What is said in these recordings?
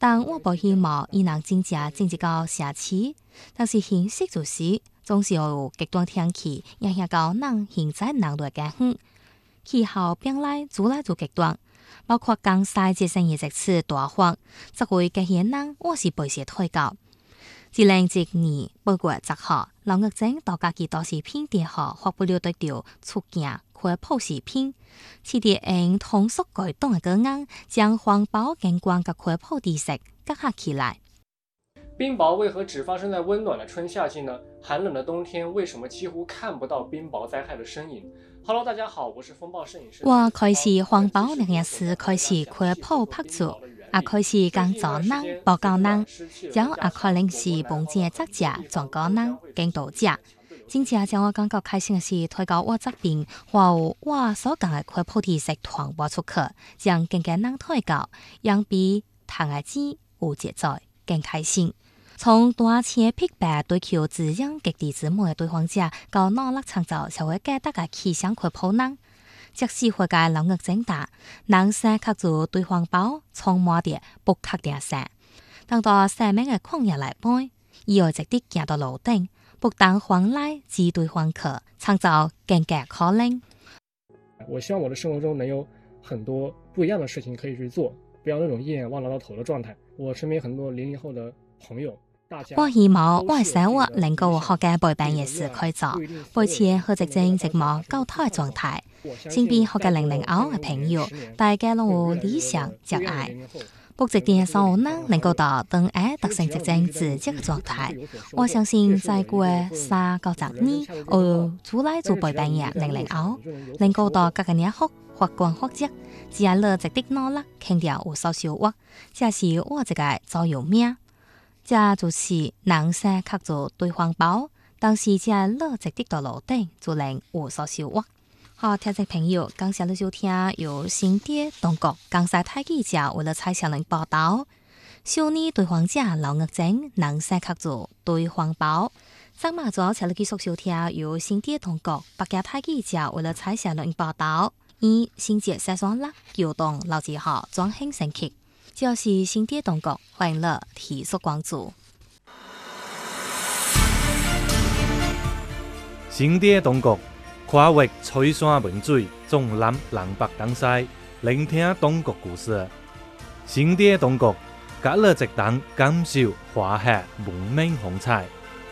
但我不希望伊能真正政治到社区，但是现实就是总是有极端天气影响到人现在能力嘅远，气候变来愈来愈极端。包括江西这生意这次大荒，则会嘅些人我是被些推告。2012年8月10號，劉玉正到家己到視頻電號發布了對條出境開鋪視頻，此啲用通俗改動嘅個硬，將環保景觀嘅開鋪知識結合起來。 冰雹為何只發生在溫暖的春夏季呢？寒冷的冬天為什麼幾乎看不到冰雹災害的身影？Hello， 大家好，我是風暴攝影師。 我開始環保那件事開始開鋪拍攝，也開始工作人、報告人，將也可能是本地作者、創作人、領導者。真正將我感覺開心嘅是推到我這邊，話我所講嘅開鋪知識傳播出去，將更加人推到，讓比談嘅錢有節奏，更開心。從大車匹白對求滋養極地之母嘅對方者，到努力創造社會價值嘅氣象開鋪人，即使會界流額增大，人生靠住對環保充滿啲不確定性。當到生命嘅曠野來背，以後直接行到路頂，不但換來只對換客，創造更加可能。 我希望我的生活中能有很多不一樣的事情可以去做，不要那種一眼望到頭的狀態。我身邊很多00後的朋友。 我希望我嘅生活能夠學嘅陪伴夜市開做，保持好寂靜寂寞交託嘅狀態。身邊學嘅00後嘅朋友，大家都有理想熱愛，不直電所有人能夠到等愛特性寂靜自己嘅狀態。我相信再過3到10年，我出來做陪伴嘅00後，能夠到各個人學發光發熱，只係樂值的努力，肯定有所收穫，這是我一個座右銘。這就是人生靠住對環保，但是這樂值的道路頂就能有所收穫。好，聽眾朋友，感謝你收聽由新店東國江西大記者為了採訪人報道，少年對環者劉玉正人生靠住對環保。今日咗請你繼續收聽由新店東國北京大記者為了採訪人報道，以新節寫上啦，橋動劉志豪裝興神劇。就是新店東國歡迎樂提速關注。 新店東國跨越翠山文水，縱覽南北東西，聆聽東國故事。新店東國，隔了直檔感受華夏文明風采。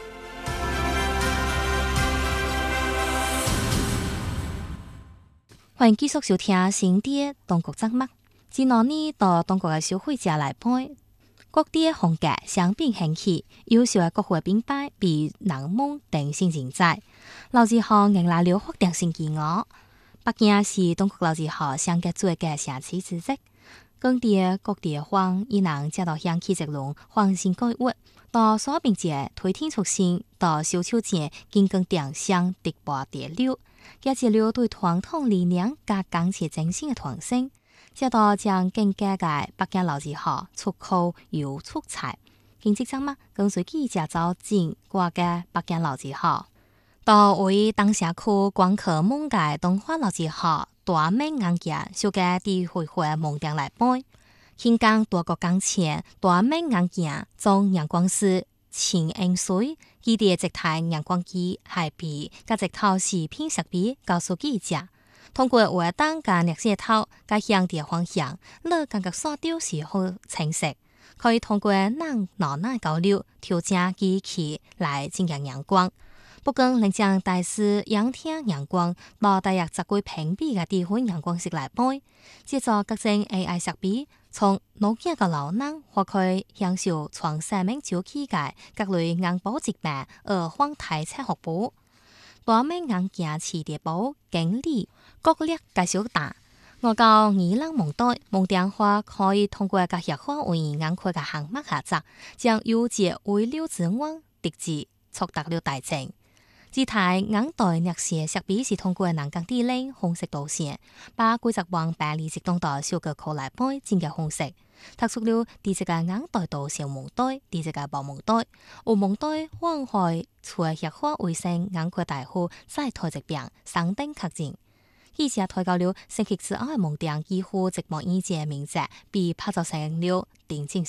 歡迎繼續收聽新店東國節目。今年到東國嘅消費者來看，各地嘅風格相比興起，優秀嘅國貨品牌比人們等新人在。劉志豪迎來了確定性機遇，北京是東國劉志豪相隔最嘅城市之一。各地方已能接到香氣直龍換新改活，到所並節推天出新，到小秋節見更定向直播地流，加之了對傳統理念加鋼鐵精神嘅傳承。接到將更加嘅北京劉志豪出口有出彩，經濟上嘛跟隨記者走進過嘅北京劉志豪，到為當社區廣客夢嘅東華劉志豪大名硬件小嘅地會會夢定來背，香港多個鋼前大名硬件做陽光師前恩水，佢哋直台陽光機係比加直頭視頻設備告訴記者。通過活動嘅熱線頭，加向地方向，樂感覺所丟是好清晰。可以通過人腦內交流，調整機器來增強陽光。不過，能將大師仰聽陽光，到大約10幾屏蔽嘅地方陽光式來背，製作各種 AI 設備，從腦鏡嘅老人或可享受從生命周期嘅各類硬保疾病而放體測學補。大名硬件磁碟寶經理國力介紹大，我教二人蒙對蒙電話可以通過個協會為硬塊嘅項目合作，將優質為料之外，直至觸達了大正。這台硬袋熱線設備是通過南港地鏈紅色導線，把規則往板里直動到小個口來背整個紅色。特殊了第一個硬袋到小蒙袋，第一個薄蒙袋，有蒙袋往海除協會衛生硬塊大戶在台疾病上等確診。以前推高了升級之後嘅蒙店幾乎寂寞一節名字，被拍造成了電競